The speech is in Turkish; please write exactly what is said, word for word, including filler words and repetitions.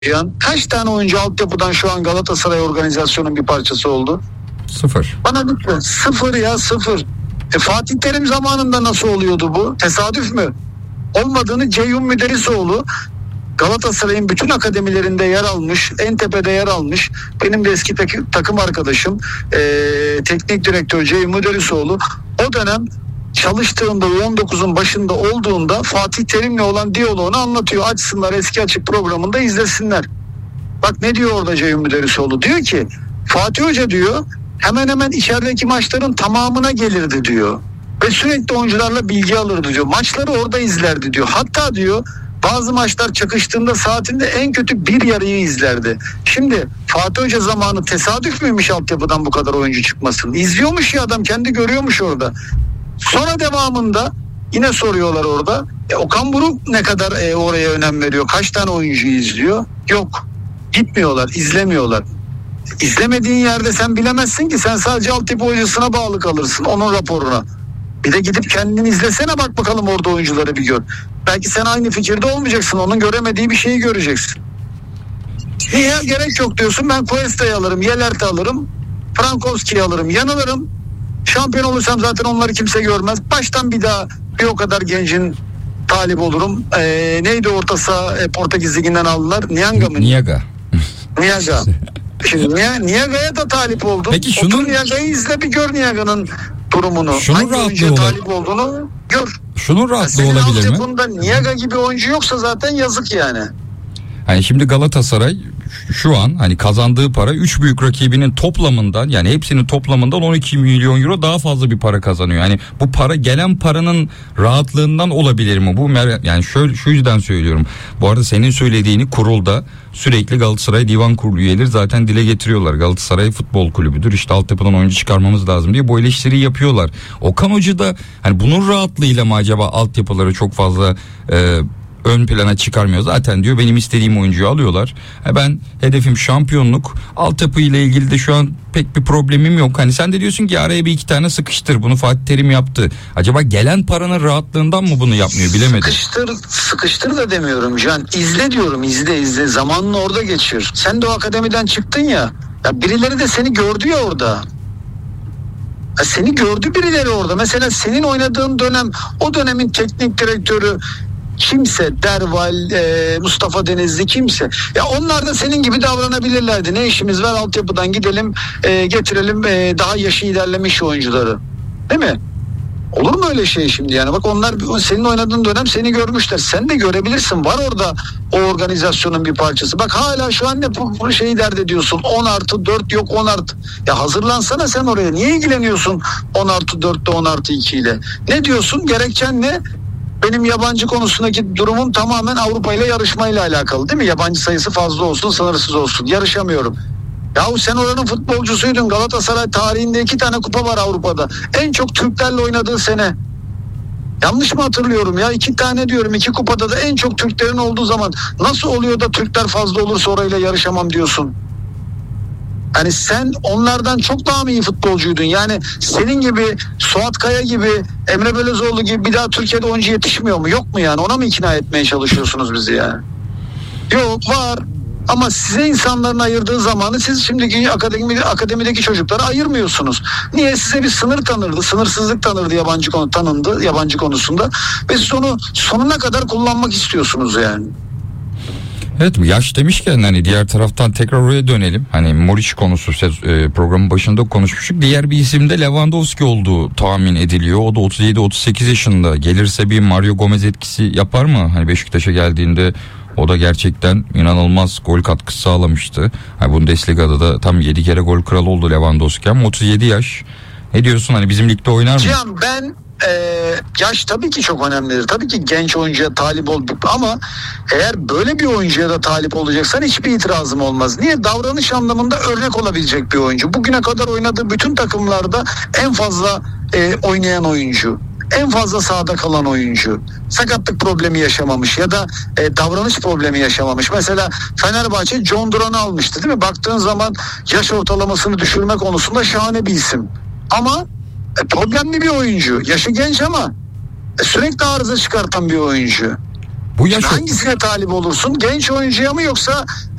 Can, kaç tane oyuncu altyapıdan şu an Galatasaray organizasyonun bir parçası oldu? Sıfır. Bana lütfen. Sıfır ya sıfır. E, Fatih Terim zamanında nasıl oluyordu bu? Tesadüf mü? Olmadığını Ceyhun Müderrisoğlu Galatasaray'ın bütün akademilerinde yer almış, en tepede yer almış. Benim de eski tak- takım arkadaşım, e, teknik direktör Ceyhun Müderrisoğlu o dönem çalıştığında on dokuzun başında olduğunda Fatih Terim'le olan diyaloğunu anlatıyor. Açsınlar eski açık programında izlesinler. Bak ne diyor orada Ceyhun Müderrisoğlu? Diyor ki Fatih Hoca diyor hemen hemen içerideki maçların tamamına gelirdi diyor. Ve sürekli oyuncularla bilgi alırdı diyor. Maçları orada izlerdi diyor. Hatta diyor bazı maçlar çakıştığında saatinde en kötü bir yarıyı izlerdi. Şimdi Fatih Hoca zamanı tesadüf müymüş altyapıdan bu kadar oyuncu çıkmasın? İzliyormuş ya adam, kendi görüyormuş orada. Sonra devamında yine soruyorlar orada. E, Okan Buruk ne kadar e, oraya önem veriyor? Kaç tane oyuncuyu izliyor? Yok. Gitmiyorlar, izlemiyorlar. İzlemediğin yerde sen bilemezsin ki, sen sadece altyapı hocasına bağlı kalırsın, onun raporuna. Bir de gidip kendini izlesene, bak bakalım orada oyuncuları bir gör. Belki sen aynı fikirde olmayacaksın, onun göremediği bir şeyi göreceksin. Niye? Gerek yok diyorsun, ben Cuesta'yı alırım, Yelert'i alırım, Frankowski'yi alırım, yanılırım. Şampiyon olursam zaten onları kimse görmez. Baştan bir daha bir o kadar gencin talip olurum. Ee, neydi orta saha e, Portekiz Ligi'nden aldılar? Nianga mı? Niaga. Niaga. Şimdi Niaga'ya da talip oldum. Peki şunun... Otur Niaga'yı izle, bir gör Niaga'nın durumunu. Şunun hangi oyuncuya rahatlığı talip olduğunu gör. Şunun rahatlığı yani olabilir mi? Senin altyapında Niaga gibi oyuncu yoksa zaten yazık yani. Hani şimdi Galatasaray şu an hani kazandığı para üç büyük rakibinin toplamından, yani hepsinin toplamından on iki milyon euro daha fazla bir para kazanıyor. Yani bu para, gelen paranın rahatlığından olabilir mi? Bu yani şöyle, şu yüzden söylüyorum. Bu arada senin söylediğini kurulda sürekli Galatasaray Divan Kurulu üyeleri zaten dile getiriyorlar. Galatasaray futbol kulübüdür, İşte altyapıdan oyuncu çıkarmamız lazım diye bu eleştiriyi yapıyorlar. Okan Hoca da hani bunun rahatlığıyla mı acaba altyapıları çok fazla e, ön plana çıkarmıyor? Zaten diyor benim istediğim oyuncuyu alıyorlar. E ben hedefim şampiyonluk. Altyapı ile ilgili de şu an pek bir problemim yok. Hani sen de diyorsun ki araya bir iki tane sıkıştır. Bunu Fatih Terim yaptı. Acaba gelen paranın rahatlığından mı bunu yapmıyor, bilemedim. Sıkıştır, sıkıştır da demiyorum Can. İzle diyorum, izle izle. Zamanını orada geçir. Sen de o akademiden çıktın ya. Ya birileri de seni gördü ya orada. Ya seni gördü birileri orada. Mesela senin oynadığın dönem, o dönemin teknik direktörü kimse, Derval, e, Mustafa Denizli kimse. Ya onlar da senin gibi davranabilirlerdi. Ne işimiz var, altyapıdan gidelim, e, getirelim e, daha yaşı ilerlemiş oyuncuları. Değil mi? Olur mu öyle şey şimdi yani? Bak onlar senin oynadığın dönem seni görmüşler. Sen de görebilirsin. Var orada o organizasyonun bir parçası. Bak hala şu an ne bu, bu şeyi dert ediyorsun. on artı dört yok on artı. Ya hazırlansana sen oraya. Niye ilgileniyorsun on artı dörtte on artı iki ile? Ne diyorsun? Gerekçen ne? Benim yabancı konusundaki durumum tamamen Avrupa ile yarışmayla alakalı değil mi? Yabancı sayısı fazla olsun, sınırsız olsun. Yarışamıyorum. Yahu sen oranın futbolcusuydun. Galatasaray tarihinde iki tane kupa var Avrupa'da. En çok Türklerle oynadığı sene. Yanlış mı hatırlıyorum ya? İki tane diyorum. İki kupada da en çok Türklerin olduğu zaman nasıl oluyor da Türkler fazla olursa orayla yarışamam diyorsun? Hani sen onlardan çok daha mı iyi futbolcuydun? Yani senin gibi, Suat Kaya gibi, Emre Belözoğlu gibi bir daha Türkiye'de oyuncu yetişmiyor mu? Yok mu yani? Ona mı ikna etmeye çalışıyorsunuz bizi yani? Yok, var. Ama size insanların ayırdığı zamanı siz şimdiki akademi, akademideki çocuklara ayırmıyorsunuz. Niye? Size bir sınır tanırdı, sınırsızlık tanırdı yabancı konu tanındı yabancı konusunda ve siz onu sonuna kadar kullanmak istiyorsunuz yani. Evet, yaş demişken hani diğer taraftan tekrar oraya dönelim. Hani Moric konusu e, programın başında konuşmuştuk. Diğer bir isim de Lewandowski olduğu tahmin ediliyor. O da otuz yedi otuz sekiz yaşında. Gelirse bir Mario Gomez etkisi yapar mı? Hani Beşiktaş'a geldiğinde o da gerçekten inanılmaz gol katkısı sağlamıştı. Hani Bundesliga'da da tam yedi kere gol kralı oldu Lewandowski ama otuz yedi yaş. Ne diyorsun, hani bizim ligde oynar mı? Cihan, ben Ee, yaş tabii ki çok önemlidir. Tabii ki genç oyuncuya talip olduk ama eğer böyle bir oyuncuya da talip olacaksan hiçbir itirazım olmaz. Niye? Davranış anlamında örnek olabilecek bir oyuncu. Bugüne kadar oynadığı bütün takımlarda en fazla e, oynayan oyuncu. En fazla sahada kalan oyuncu. Sakatlık problemi yaşamamış ya da e, davranış problemi yaşamamış. Mesela Fenerbahçe John Duran'ı almıştı değil mi? Baktığın zaman yaş ortalamasını düşürme konusunda şahane bir isim. Ama E, problemli bir oyuncu. Yaşı genç ama e, sürekli arıza çıkartan bir oyuncu. Bu yaş Hangisine talip olursun? Genç oyuncuya mı yoksa